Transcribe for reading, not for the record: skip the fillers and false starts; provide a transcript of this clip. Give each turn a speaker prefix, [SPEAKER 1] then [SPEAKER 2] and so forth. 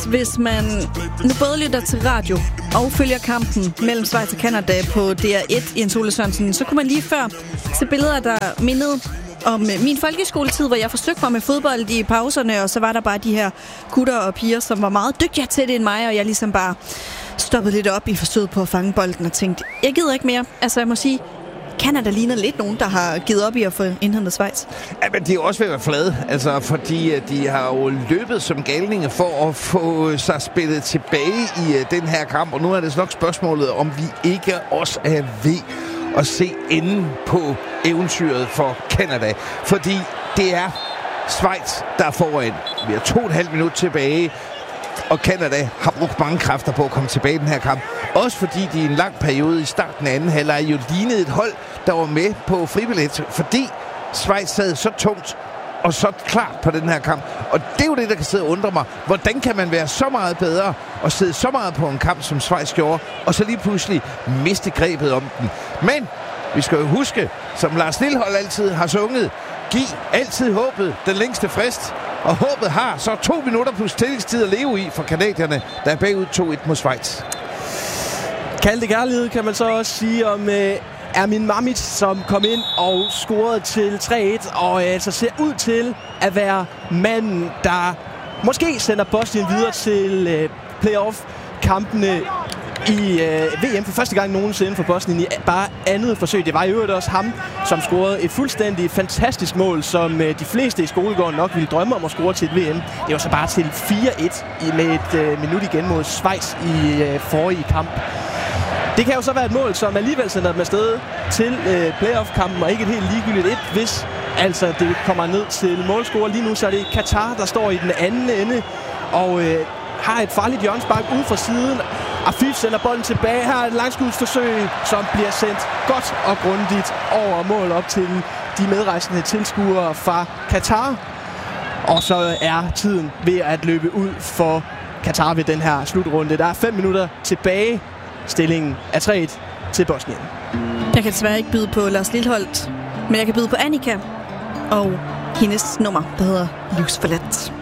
[SPEAKER 1] Hvis man nu både lytter til radio og følger kampen mellem Schweiz og Canada på DR1 i en Ole Sørensen, så kunne man lige før se billeder, der mindede om min folkeskoletid, hvor jeg forsøgte mig med fodbold i pauserne, og så var der bare de her gutter og piger, som var meget dygtigere til det end mig, og jeg ligesom bare stoppede lidt op i forsøget på at fange bolden og tænkte, jeg gider ikke mere. Altså jeg må sige, Canada ligner lidt nogen, der har givet op i at få indhentet Schweiz.
[SPEAKER 2] Ja, men de er også ved at være flade, altså, fordi de har jo løbet som galninge for at få sig spillet tilbage i den her kamp, og nu er det nok spørgsmålet, om vi ikke også er ved at se enden på eventyret for Canada. Fordi det er Schweiz, der er foran. Vi har 2,5 minutter tilbage, og Canada har brugt mange kræfter på at komme tilbage i den her kamp. Også fordi de i en lang periode i starten af anden halvleg jo lignede et hold, der var med på fribillet, fordi Schweiz sad så tungt og så klart på den her kamp. Og det er jo det, der kan sidde og undre mig. Hvordan kan man være så meget bedre og sidde så meget på en kamp, som Schweiz gjorde, og så lige pludselig miste grebet om den? Men vi skal jo huske, som Lars Lilholt altid har sunget, giv altid håbet den længste frist. Og håbet har så 2 minutter plus tillægstid at leve i for canadierne, der er bagud 2-1 mod Schweiz.
[SPEAKER 3] Kald det kærlighed, kan man så også sige om Ermin Mamit, som kom ind og scorede til 3-1, og altså ser ud til at være manden, der måske sender Bosnien videre til playoff-kampene i VM for første gang nogensinde for Bosnien i bare andet forsøg. Det var i øvrigt også ham, som scorede et fuldstændig fantastisk mål, som de fleste i skolegården nok ville drømme om at score til et VM. Det var så bare til 4-1 med et minut igen mod Schweiz i forrige kamp. Det kan jo så være et mål, som alligevel sender dem afsted til playoff-kampen, og ikke et helt ligegyldigt et, hvis altså det kommer ned til målscorer. Lige nu så er det Katar, der står i den anden ende, og har et farligt hjørnespark ude fra siden. Afif sender bolden tilbage. Her er et langskudsforsøg, som bliver sendt godt og grundigt over mål op til de medrejsende tilskuere fra Katar. Og så er tiden ved at løbe ud for Katar ved den her slutrunde. Der er 5 minutter tilbage. Stillingen er 3-1 til Bosnien.
[SPEAKER 1] Jeg kan desværre ikke byde på Lars Lilholt, men jeg kan byde på Annika og hendes nummer, der hedder Livsforladt.